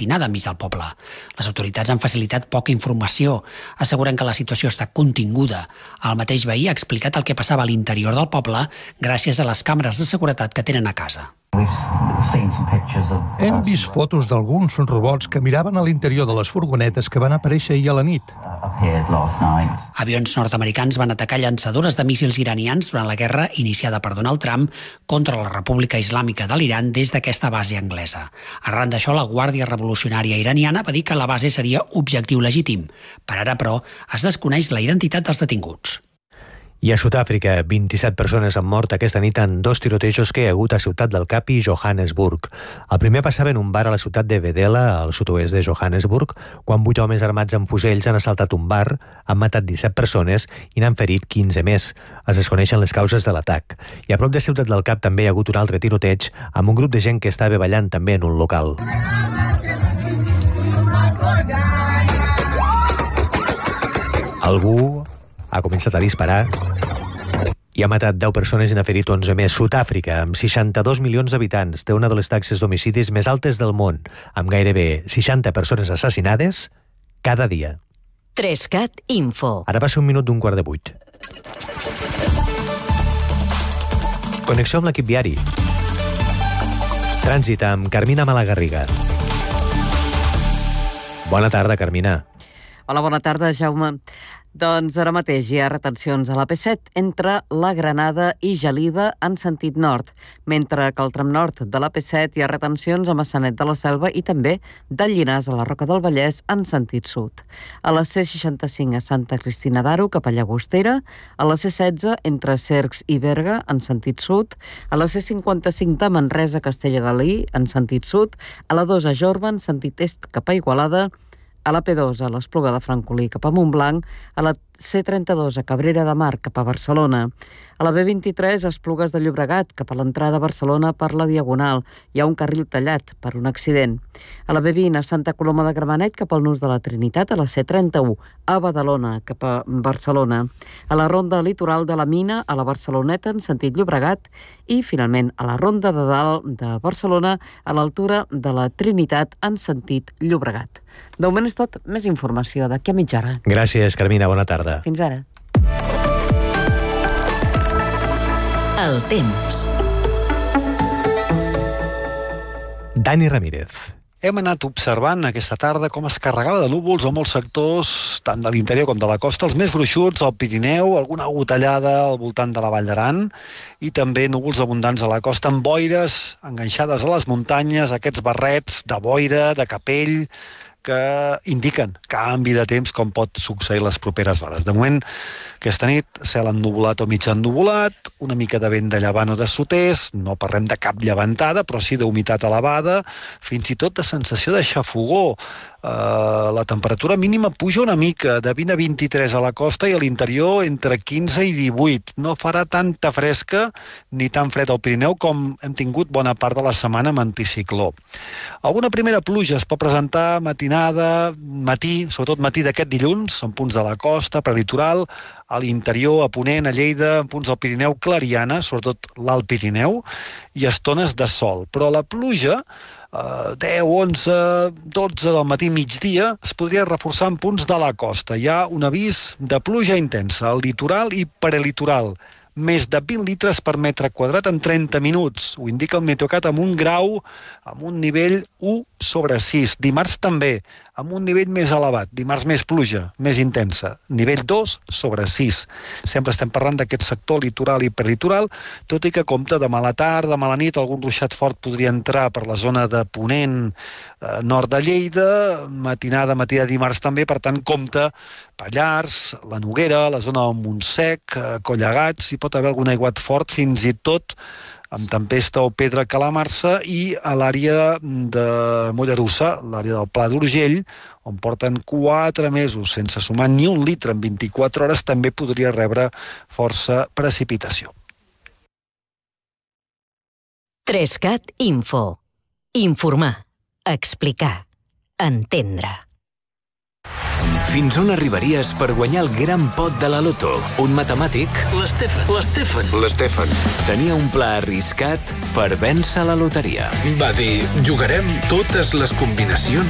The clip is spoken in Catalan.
matinada enmig del poble. Les autoritats han facilitat poca informació, asseguren que la situació està continguda. El mateix veí ha explicat el que passava a l'interior del poble gràcies a les càmeres de seguretat que tenen a casa. Hem vist fotos d'alguns robots que miraven a l'interior de les furgonetes que van aparèixer ahir a la nit. Avions nord-americans van atacar llançadores de míssils iranians durant la guerra iniciada per Donald Trump contra la República Islàmica de l'Iran des d'aquesta base anglesa. Arran d'això, la Guàrdia Revolucionària Iraniana va dir que la base seria objectiu legítim. Per ara, però, es desconeix la identitat dels detinguts. I a Sud-àfrica, 27 persones han mort aquesta nit en 2 tirotejos que hi ha hagut a Ciutat del Cap i Johannesburg. El primer passava en un bar a la ciutat de Bedela, al sud-oest de Johannesburg, quan 8 homes armats amb fusells han assaltat un bar, han matat 17 persones i n'han ferit 15 més. Es desconeixen les causes de l'atac. I a prop de Ciutat del Cap també hi ha hagut un altre tiroteig amb un grup de gent que estava ballant també en un local. Algú ha començat a disparar i ha matat 10 persones i n'ha ferit 11 més. Sud-àfrica, amb 62 milions d'habitants, té una de les taxes d'homicidis més altes del món, amb gairebé 60 persones assassinades cada dia. 3CAT Info. Ara passa un minut d'un 7:15. Connexió amb l'equip viari. Trànsit amb Carmina Malagarriga. Bona tarda, Carmina. Hola, bona tarda, Jaume. Doncs ara mateix hi ha retencions a la P7 entre la Granada i Gelida en sentit nord, mentre que al tram nord de la P7 hi ha retencions a Maçanet de la Selva i també de Llinars a la Roca del Vallès en sentit sud. A la C65 a Santa Cristina d'Aro cap a Llagostera, a la C16 entre Cercs i Berga en sentit sud, a la C55 de Manresa a Castellgalí en sentit sud, a la 2 a Jorba en sentit est cap a Igualada, a la P2 a l'Espluga de Francolí cap a Montblanc, a la C32 a Cabrera de Mar cap a Barcelona, a la B23 a Esplugues de Llobregat cap a l'entrada a Barcelona per la Diagonal. Hi ha un carril tallat per un accident. A la B20 a Santa Coloma de Gramenet cap al Nus de la Trinitat, a la C31 a Badalona cap a Barcelona, a la Ronda Litoral de la Mina a la Barceloneta en sentit Llobregat i finalment a la Ronda de Dalt de Barcelona a l'altura de la Trinitat en sentit Llobregat. De moment és tot. Més informació d'aquí a mitja hora. Gràcies, Carmina. Bona tarda. Fins ara. El temps. Dani Ramírez. Hem anat observant aquesta tarda com es carregava de núvols a molts sectors, tant de l'interior com de la costa, els més gruixuts, al Pirineu, alguna gotellada al voltant de la Vall d'Aran, i també núvols abundants a la costa, amb boires enganxades a les muntanyes, aquests barrets de boira, de capell, que indiquen canvi de temps com pot succeir les properes hores. De moment, aquesta nit, cel ennuvolat o mig ennuvolat, una mica de vent de llevant o de sud-est, no parlem de cap llevantada, però sí d'humitat elevada, fins i tot de sensació de xafogor. La temperatura mínima puja una mica, de 20 a 23 a la costa i a l'interior entre 15 i 18. No farà tanta fresca ni tan fred al Pirineu com hem tingut bona part de la setmana amb anticicló. Alguna primera pluja es pot presentar matinada, matí, sobretot matí d'aquest dilluns, en punts de la costa, prelitoral, a l'interior, a Ponent, a Lleida, en punts del Pirineu, Clariana, sobretot l'Alt Pirineu, i estones de sol. Però la pluja 10, 11, 12 del matí, migdia, es podria reforçar en punts de la costa. Hi ha un avís de pluja intensa al litoral i prelitoral. Més de 20 litres per metre quadrat en 30 minuts. Ho indica el Meteocat amb un grau, amb un nivell 1/6. Dimarts també, amb un nivell més elevat. Dimarts més pluja, més intensa. Nivell 2/6. Sempre estem parlant d'aquest sector litoral i prelitoral, tot i que compta demà a la tarda, demà a la nit, algun ruixat fort podria entrar per la zona de Ponent, nord de Lleida, matinada, matí de dimarts també, per tant compta Pallars, la Noguera, la zona del Montsec, Collegats, hi pot haver algun aiguat fort, fins i tot amb tempesta o pedra a Calamarsa, i a l'àrea de Mollerussa, l'àrea del Pla d'Urgell, on porten 4 mesos sense sumar ni un litre en 24 hores, també podria rebre força precipitació. 3CAT Info. Informar, explicar, entendre. Fins on arribaries per guanyar el gran pot de la loto? Un matemàtic, l'Stefan, tenia un pla arriscat per vèncer la loteria. Va dir, jugarem totes les combinacions